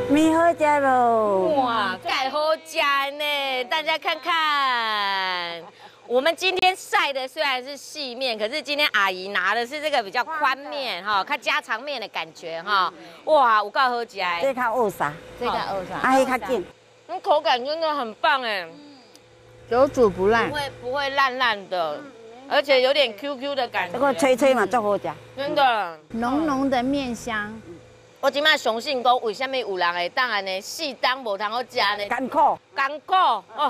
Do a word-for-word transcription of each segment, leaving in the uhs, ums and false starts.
面好吃喽！ 哇，盖好吃呢！大家看看，我们今天晒的虽然是细面，可是今天阿姨拿的是这个比较宽面哈，看家常面的感觉哈。哇，有够好吃！ 这较乌沙， 这个二啥？ 啊，迄较紧。 嗯，口感真的很棒哎， 久煮不烂， 不会不会烂烂的，而且有点 Q Q 的感觉。 这个脆脆嘛，足好吃。 真的， 浓浓的面香。 我今麦相信讲，为什么有人会当安尼四当无通好食呢？ 艰苦， 艰苦哦。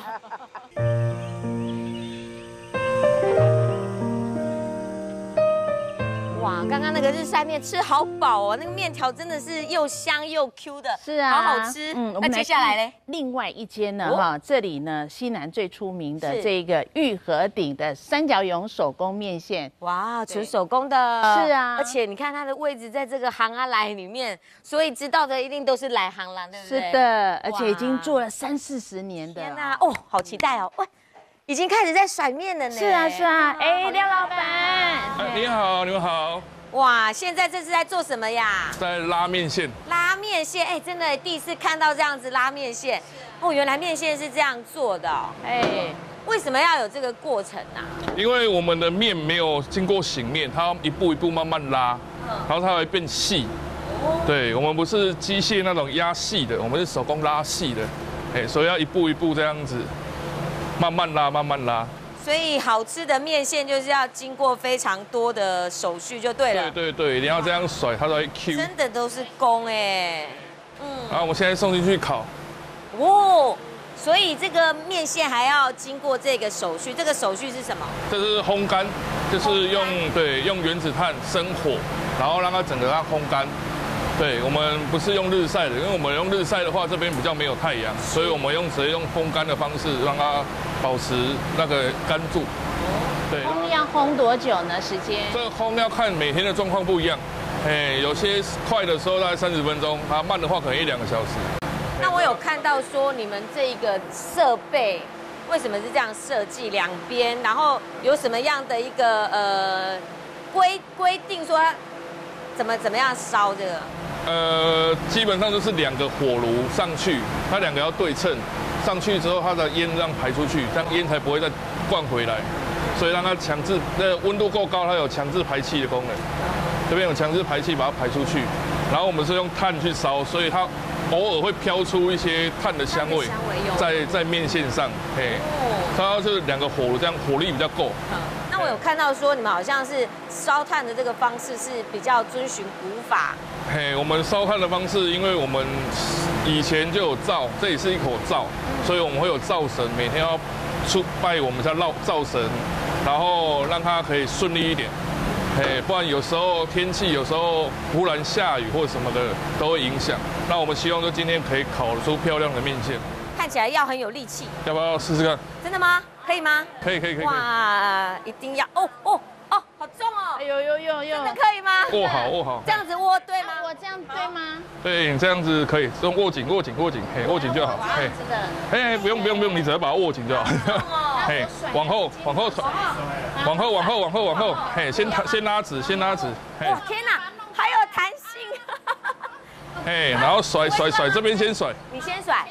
哇，刚刚那个日晒面吃好饱哦，那个面条真的是又香又 Q 的， 是啊， 好好吃。嗯，那接下来呢？ 另外一间呢，哈，这里呢西南最出名的这个玉和鼎的三角蛹手工面线， 哇，纯手工的。 是啊， 而且你看它的位置在这个行啊来里面，所以知道的一定都是来行啦，对不对？ 是的，而且已经做了三四十年的。 天哪，哦，好期待哦！喂，已经开始在甩面了呢。 是啊，是啊，哎，廖老板， 哎，你好，你们好。 哇，现在这是在做什么呀？ 在拉面线。 拉面线，哎，真的第一次看到这样子拉面线。哦，原来面线是这样做的哦。哎，为什么要有这个过程啊？ 因为我们的面没有经过醒面，它要一步一步慢慢拉，然后它会变细。对，我们不是机械那种压细的，我们是手工拉细的。哎，所以要一步一步这样子，慢慢拉，慢慢拉。 所以好吃的面线就是要经过非常多的手续就对了。 对对对，你要这样甩，它才会 Q。 真的都是工哎。 嗯。然后我们现在送进去烤。 哦，所以这个面线还要经过这个手续，这个手续是什么？ 这是烘干，就是用对用原子炭生火，然后让它整个它烘干。对，我们不是用日晒的，因为我们用日晒的话，这边比较没有太阳，所以我们用直接用烘干的方式，让它保持那个干住。对。 烘要烘多久呢？时间？ 这个烘要看每天的状况不一样，哎，有些快的时候大概三十分钟，啊，慢的话可能一两个小时。 那我有看到说你们这一个设备为什么是这样设计两边，然后有什么样的一个呃规规定说怎么怎么样烧这个？ 呃，基本上就是两个火炉上去，它两个要对称，上去之后它的烟让排出去，这样烟才不会再灌回来，所以让它强制，那温度够高，它有强制排气的功能。这边有强制排气把它排出去，然后我们是用炭去烧，所以它偶尔会飘出一些炭的香味，在在面线上，嘿，它是两个火炉，这样火力比较够。 那我有看到说你们好像是烧炭的这个方式是比较遵循古法。 嘿，我们烧炭的方式，因为我们以前就有灶，这里是一口灶，所以我们会有灶神，每天要出拜我们家灶灶神，然后让它可以顺利一点。哎，不然有时候天气有时候忽然下雨或什么的都会影响。那我们希望说今天可以烤出漂亮的面线， 看起来要很有力气。 要不要试试看？ 真的吗？可以吗？ 可以可以可以。 哇，一定要哦哦哦，好重哦！ 有有有有， 真的可以吗？ 握好握好。 这样子握对吗？ 我这样对吗？ 对，你这样子可以，用握紧握紧握紧，嘿，握紧就好。 嘿， 哎，不用不用不用，你只要把它握紧就好。嘿，往后往后甩，往后往后往后往后，嘿，先先拉直先拉直。 哇天哪，还有弹性！ 哎，然后甩甩甩，这边先甩。 你先甩。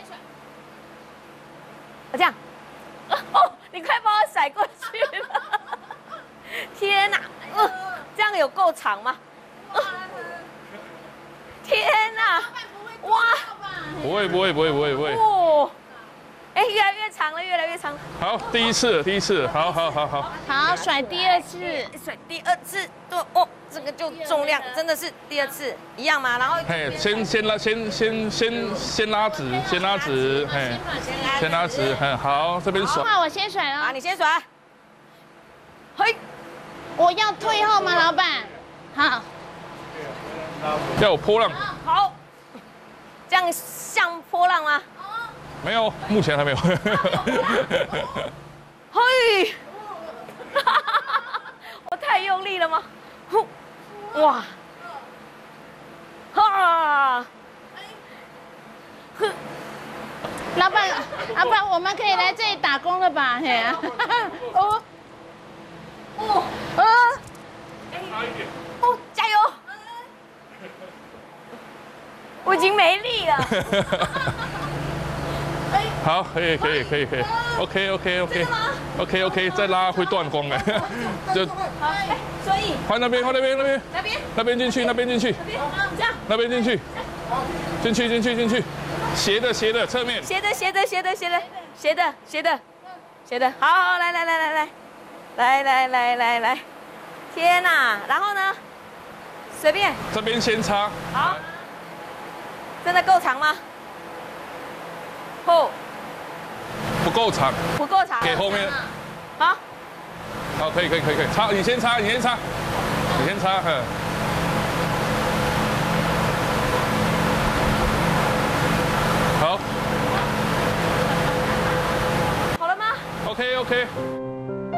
我这样。哦，你快把我甩过去了！天哪，呃，这样有够长吗？呃、天哪，哇！ 不会不会不会不会不会。 哦，哎，越来越长了，越来越长了。 好，第一次第一次，好好好好。 好，甩第二次， 甩第二次，对哦，这个就重量真的是第二次一样吗？然后， 嘿，先先拉，先先先先拉直，先拉直，嘿，先拉直，很好，这边甩。 那我先甩了。 啊，你先甩。嘿， 我要退后吗，老板？好。 要有波浪。 好，这样像波浪吗？ 没有，目前还没有。 嘿，我太用力了吗？呼，哇，哈， 哼，老板，老板，我们可以来这里打工了吧？嘿啊，哦， 哦，啊，哦，加油！喂， 我已经没力了。 好，可以可以可以可以 ，OK OK OK OK OK， 再拉会断光的，就哎，所以换那边换那边那边那边那边进去那边进去这边这样， 那边进去进去进去进去，斜的斜的侧面， 斜的斜的斜的斜的斜的斜的斜的，好好来来来来来来来来来来，天哪！然后呢？随便， 这边先插， 好，真的够长吗？不， 不够长， 不够长。 给后面， 好， 好，可以可以可以可以，插，你先插，你先插，你先插，嗯。好好了吗？ ，OK OK。